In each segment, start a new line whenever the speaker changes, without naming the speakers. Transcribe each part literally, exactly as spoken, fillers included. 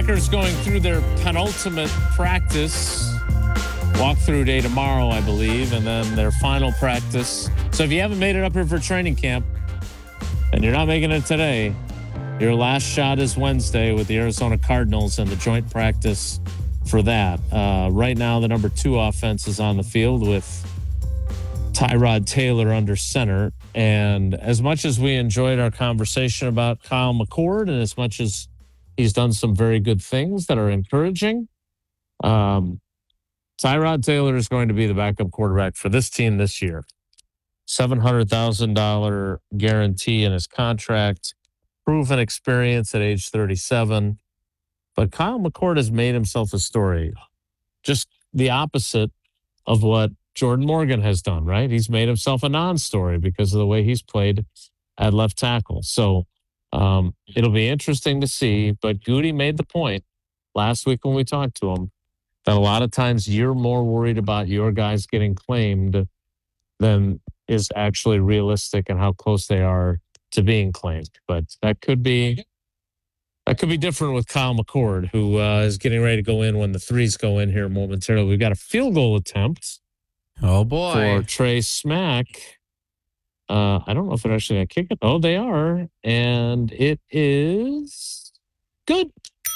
Kickers going through their penultimate practice. Walkthrough day tomorrow, I believe, and then their final practice. So if you haven't made it up here for training camp and you're not making it today, your last shot is Wednesday with the Arizona Cardinals and the joint practice for that. Uh, right now, the number two offense is on the field with Tyrod Taylor under center. And as much as we enjoyed our conversation about Kyle McCord, and as much as he's done some very good things that are encouraging, um, Tyrod Taylor is going to be the backup quarterback for this team this year. seven hundred thousand dollars guarantee in his contract, proven experience at age thirty-seven. But Kyle McCord has made himself a story. Just the opposite of what Jordan Morgan has done, right? He's made himself a non-story because of the way he's played at left tackle. So um, it'll be interesting to see. But Goody made the point last week when we talked to him that a lot of times you're more worried about your guys getting claimed than is actually realistic and how close they are to being claimed. But that could be that could be different with Kyle McCord, who uh, is getting ready to go in when the threes go in here momentarily. We've got a field goal attempt.
Oh, boy.
For Trey Smack. Uh, I don't know if they're actually going to kick it. Oh, they are. And it is good.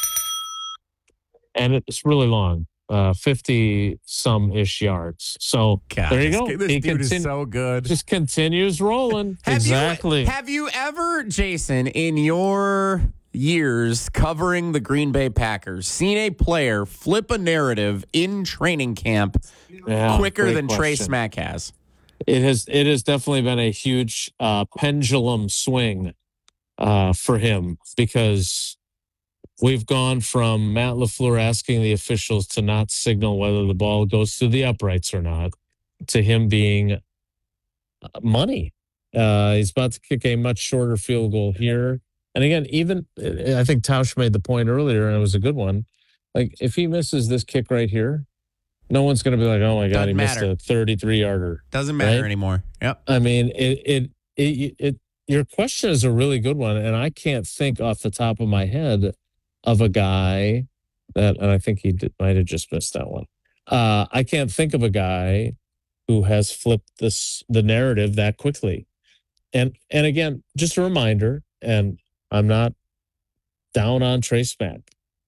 And it's really long. Uh, fifty-some-ish yards. So
God,
there you
this,
go.
This
he
dude
continu-
is so good.
Just continues rolling.
have
exactly.
You, have you ever, Jason, in your years covering the Green Bay Packers, seen a player flip a narrative in training camp
yeah,
quicker than
question.
Trey Smack has?
It has it has definitely been a huge uh, pendulum swing uh, for him, because we've gone from Matt LaFleur asking the officials to not signal whether the ball goes through the uprights or not, to him being money. Uh, he's about to kick a much shorter field goal here. And again, even I think Tausch made the point earlier, and it was a good one. Like, if he misses this kick right here, no one's going to be like, oh, my God,
Doesn't
he
matter.
missed a thirty-three-yarder.
Doesn't matter
right?
anymore. Yep.
I mean, it, it, it, it, your question is a really good one, and I can't think off the top of my head of a guy that, and I think he did, might have just missed that one. Uh, I can't think of a guy who has flipped this the narrative that quickly. And and again, just a reminder, and I'm not down on Trey Smack,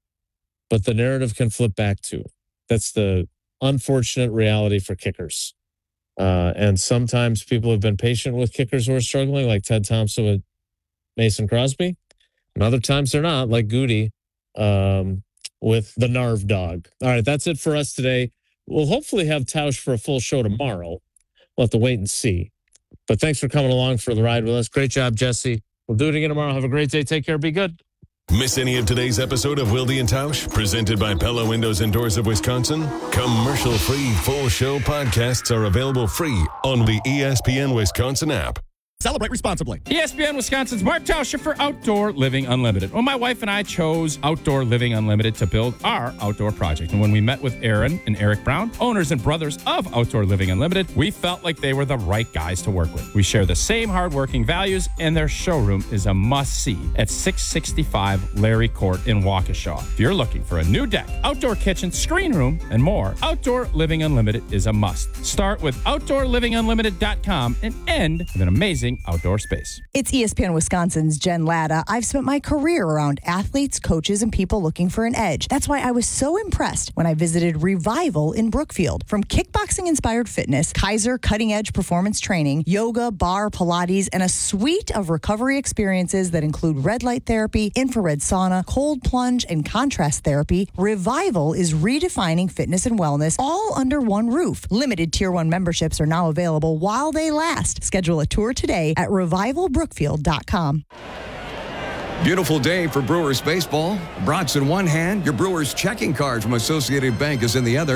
but the narrative can flip back too. That's the unfortunate reality for kickers. Uh, and sometimes people have been patient with kickers who are struggling, like Ted Thompson with Mason Crosby. And other times they're not, like Goody um, with the Narv dog. All right, that's it for us today. We'll hopefully have Tausch for a full show tomorrow. We'll have to wait and see. But thanks for coming along for the ride with us. Great job, Jesse. We'll do it again tomorrow. Have a great day. Take care. Be good.
Miss any of today's episode of Wilde and Tausch, presented by Pella Windows and Doors of Wisconsin? Commercial-free full show podcasts are available free on the E S P N Wisconsin app.
Celebrate responsibly.
E S P N Wisconsin's Mark Tauscher for Outdoor Living Unlimited. Well, my wife and I chose Outdoor Living Unlimited to build our outdoor project. And when we met with Aaron and Eric Brown, owners and brothers of Outdoor Living Unlimited, we felt like they were the right guys to work with. We share the same hardworking values, and their showroom is a must-see at six sixty-five Larry Court in Waukesha. If you're looking for a new deck, outdoor kitchen, screen room, and more, Outdoor Living Unlimited is a must. Start with outdoor living unlimited dot com and end with an amazing outdoor space.
It's E S P N Wisconsin's Jen Latta. I've spent my career around athletes, coaches, and people looking for an edge. That's why I was so impressed when I visited Revival in Brookfield. From kickboxing-inspired fitness, Kaiser cutting-edge performance training, yoga, bar, Pilates, and a suite of recovery experiences that include red light therapy, infrared sauna, cold plunge, and contrast therapy, Revival is redefining fitness and wellness all under one roof. Limited Tier one memberships are now available while they last. Schedule a tour today at revival brookfield dot com.
Beautiful day for Brewers baseball. Brats in one hand, your Brewers checking card from Associated Bank is in the other.